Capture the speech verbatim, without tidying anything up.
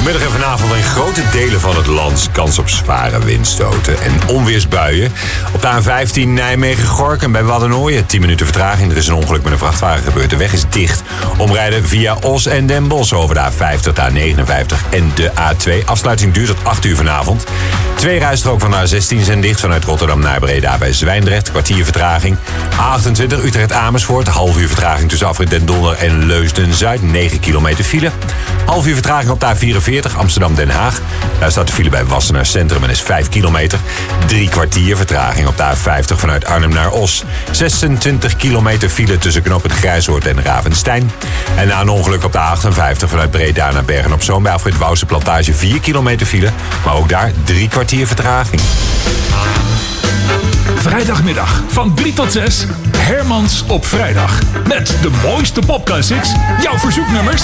Vanmiddag en vanavond in grote delen van het land kans op zware windstoten en onweersbuien. Op de A vijftien Nijmegen-Gorinchem bij Waddenooien. tien minuten vertraging. Er is een ongeluk met een vrachtwagen gebeurd. De weg is dicht. Omrijden via Os en Den Bosch over de A vijftig, de A negenenvijftig en de A twee. Afsluiting duurt tot acht uur vanavond. Twee rijstroken van de A zestien zijn dicht vanuit Rotterdam naar Breda bij Zwijndrecht. Kwartier vertraging. A achtentwintig Utrecht-Amersfoort. Half uur vertraging tussen afrit Den Dolder en Leusden-Zuid. negen kilometer file. Half uur vertraging op de A vierenveertig Amsterdam-Den Haag. Daar staat de file bij Wassenaar Centrum en is vijf kilometer. Drie kwartier vertraging op de A vijftig vanuit Arnhem naar Os. zesentwintig kilometer file tussen knooppunt Grijzoord en Ravenstein. En na een ongeluk op de A achtenvijftig vanuit Breda naar Bergen-op-Zoom bij afrit Wouwse Plantage vier kilometer file. Maar ook daar drie kwartier vertraging. Vrijdagmiddag van drie tot zes. Hermans op vrijdag. Met de mooiste popclassics, jouw verzoeknummers